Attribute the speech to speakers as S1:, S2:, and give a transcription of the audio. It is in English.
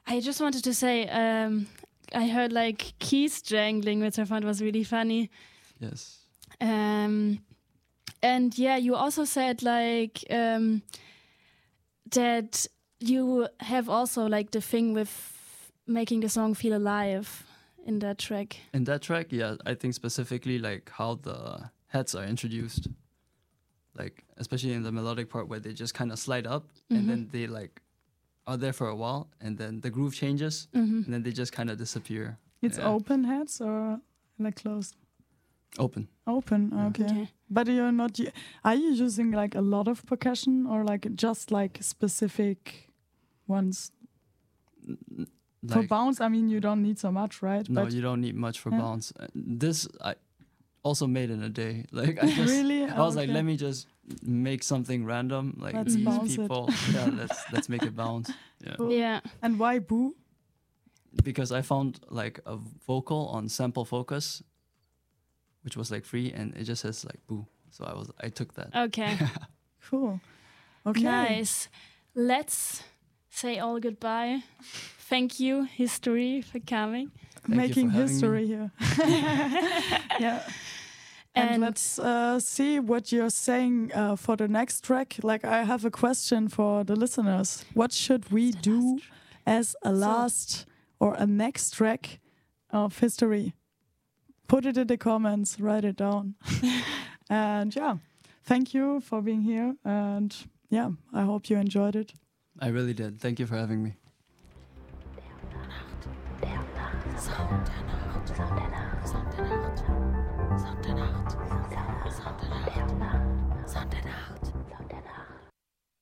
S1: I just wanted to say, I heard like keys jangling, which I found was really funny.
S2: Yes.
S1: And yeah, you also said like that you have also like the thing with making the song feel alive in that track.
S2: In that track, yeah, I think specifically like how the heads are introduced, like especially in the melodic part where they just kind of slide up and then they like are there for a while and then the groove changes and then they just kind of disappear.
S3: It's open heads or like closed?
S2: Open.
S3: Open, okay. But you're not. Are you using like a lot of percussion or like just like specific ones? For bounce, I mean, you don't need so much, right?
S2: No, you don't need much for bounce. This I also made in a day. Like I just,
S3: really?
S2: I was like, let me just make something random. Like
S3: let's
S2: these people, let's make it bounce. Yeah.
S3: Cool.
S1: Yeah.
S3: And why Boo?
S2: Because I found like a vocal on Sample Focus, which was like free, and it just says like Boo. So I took that.
S1: Okay.
S3: Cool. Okay.
S1: Nice. Let's say all goodbye. Thank you, History, for coming.
S3: Making history here. Yeah. And let's see what you're saying for the next track. Like, I have a question for the listeners. What should we do as a last or a next track of history? Put it in the comments, write it down. And yeah, thank you for being here. And yeah, I hope you enjoyed it.
S2: I really did. Thank you for having me.